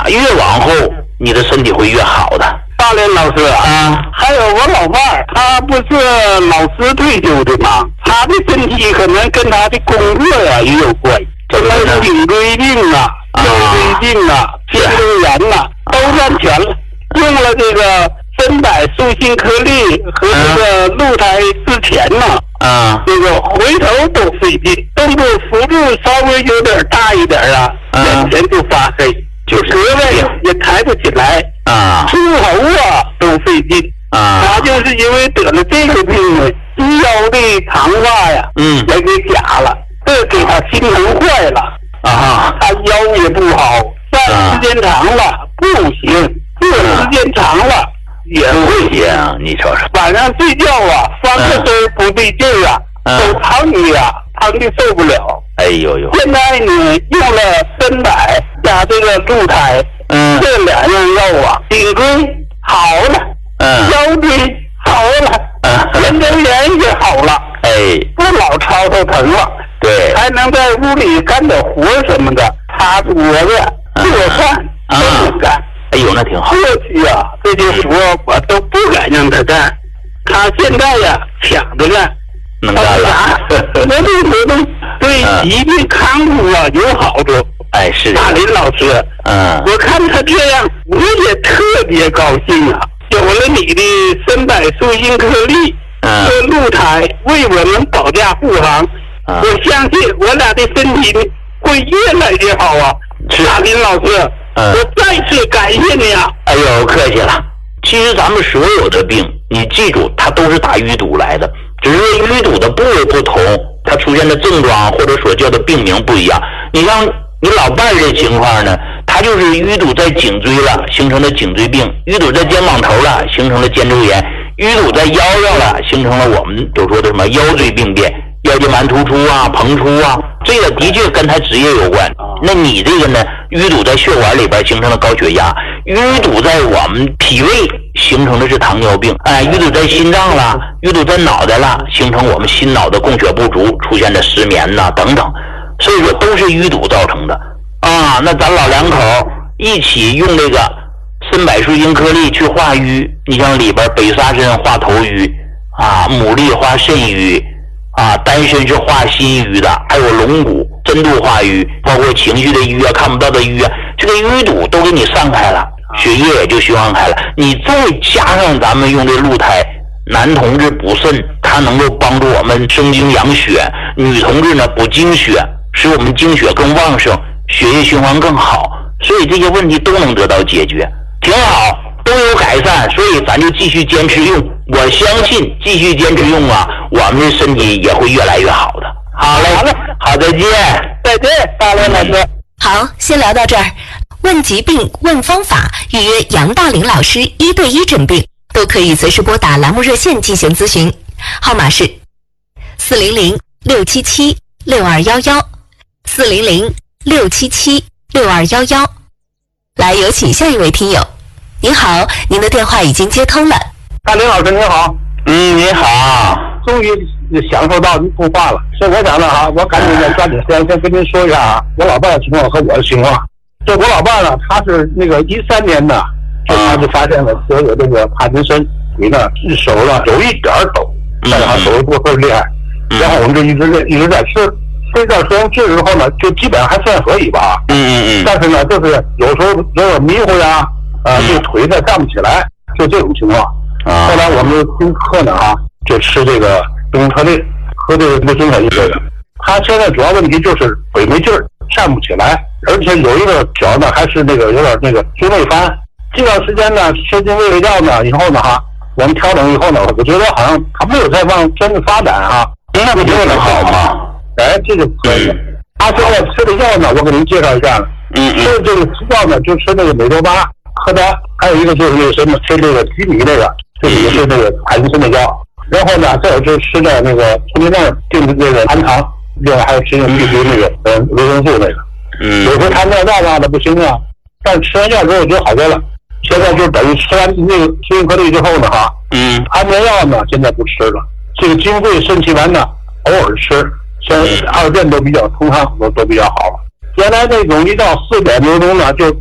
啊，越往后你的身体会越好的。 大连老师啊，还有我老伴儿，他不是老师退休的吗？他的身体可能跟他的工作呀也有关，什么颈椎病啊、腰椎病啊、偏头炎呐，都占全了。用了这个森柏树心颗粒和这个鹿胎之前呢，这个回头都费劲，动作幅度稍微有点大一点啊，眼前就发黑，就是胳膊也抬不起来出喉啊都费劲他就是因为得了这个病呢，腰的长发呀，也给假了，这给他心疼坏了他腰也不好，站时间长了不行，坐时间长了也会行。你瞅瞅， 晚上睡觉啊，翻个身不对劲啊，都疼的呀，疼的受不了。 哎呦呦！ 现在呢，用了森柏加这个鹿胎，这两样药啊，颈椎好了，腰椎好了，偏头炎也好了，不老吵吵疼了， 对， 还能在屋里干点活什么的，擦桌子、做饭都能干。 哎呦，那挺好。 过去啊，这些活我都不敢让他干，他现在呀抢着干， 能干了。 活动对疾病康复啊有好处。 哎，是大林老师，我看他这样，我也特别高兴啊！有了你的森柏树心颗粒和鹿胎为我们保驾护航，我相信我俩的身体会越来越好啊！大林老师。我再次感谢你啊！ 哎呦，客气了。其实咱们所有的病，你记住，它都是打淤堵来的，只是淤堵的部位不同，它出现的症状或者所叫的病名不一样。你像你老伴儿这情况呢，它就是淤堵在颈椎了，形成了颈椎病；淤堵在肩膀头了，形成了肩周炎；淤堵在腰上了，形成了我们都说的什么腰椎病变。腰间盘突出啊，膨出啊，这个的确跟他职业有关。那你这个呢，淤堵在血管里边形成了高血压，淤堵在我们脾胃形成的是糖尿病，淤堵在心脏了，淤堵在脑袋了，形成我们心脑的供血不足，出现的失眠呐等等。所以说都是淤堵造成的那咱老两口一起用这个森柏树心颗粒去化瘀，你像里边北沙参化头瘀牡蛎化肾瘀。丹参是化心瘀的，还有龙骨针度化瘀，包括情绪的瘀看不到的瘀这个淤堵都给你散开了，血液也就循环开了。你再加上咱们用这鹿胎，男同志补肾，它能够帮助我们生精养血；女同志呢补精血，使我们精血更旺盛，血液循环更好，所以这些问题都能得到解决，挺好，都有改善。所以咱就继续坚持用，我相信继续坚持用我们的身体也会越来越好的。好嘞，好，再见， 再见，大林老师。 好，先聊到这儿。问疾病、问方法，预约杨大林老师1对1诊病，都可以随时拨打栏目热线进行咨询，号码是400-677-6211，400-677-6211。来，有请下一位听友。您好，您的电话已经接通了。 大林老师您好。 您好。 终于享受到您通话了，所以我想呢我赶紧抓紧时间先跟您说一下我老伴的情况和我的情况。这我老伴呢，他是那个13年呢，他就发现了得有这个帕金森，腿呢手呢有一点抖，但是他手不是厉害。然后我们就一直在吃这时间治之后呢，就基本上还算可以吧。但是呢，就是有时候有点迷糊呀，这个腿呢站不起来，就这种情况。后来我们听课呢就吃这个东特利和这个维生素这个。他现在主要问题就是腿没劲儿，站不起来，而且有一个脚呢还是那个有点那个胸内翻。这段时间呢吃进胃药呢以后呢我们调整以后呢，我觉得好像他没有再往真的发展那不就能好吗？ 这就可以。他现在吃的药呢，我给您介绍一下了。吃这个药呢，就吃那个美多巴、柯达，还有一个就是那个什么吃那个吉米那个，这也是那个帕金森的药。然后呢，再有就吃的那个通病症定的那个氨糖，另外还有吃那必须那个维生素那个。有时候他尿道的不行但吃完药之后就好多了。现在就等于吃完那个舒心颗粒之后呢安眠药呢现在不吃了。这个金匮肾气丸呢偶尔吃，像2遍都比较通畅，都比较好。原来那种一到4点多钟呢就